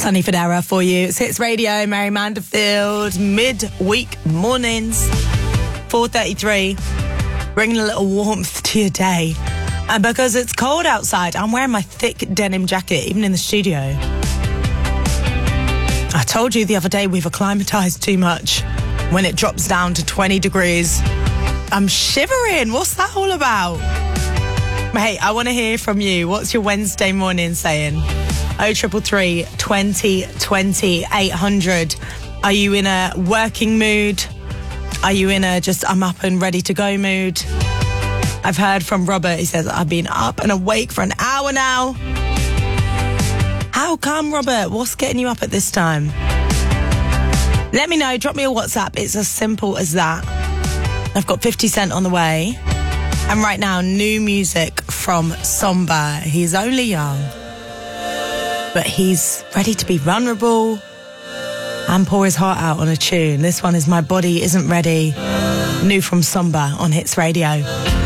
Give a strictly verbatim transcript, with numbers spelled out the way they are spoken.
Sunny Federa for you. It's Hits Radio, Mary Manderfield, midweek mornings, four thirty-three, bringing a little warmth to your day. And because it's cold outside, I'm wearing my thick denim jacket, even in the studio. I told you the other day we've acclimatised too much. When it drops down to twenty degrees, I'm shivering. What's that all about? Hey, I want to hear from you. What's your Wednesday morning saying? oh triple three, twenty, twenty, eight hundred. Are you in a working mood? Are you in a just I'm up and ready to go mood? I've heard from Robert. He says, I've been up and awake for an hour now. How come, Robert? What's getting you up at this time? Let me know. Drop me a WhatsApp. It's as simple as that. I've got fifty cent on the way. And right now, new music from Somba. He's only young, but he's ready to be vulnerable and pour his heart out on a tune. This one is My Body Isn't Ready. New from Somba on Hits Radio.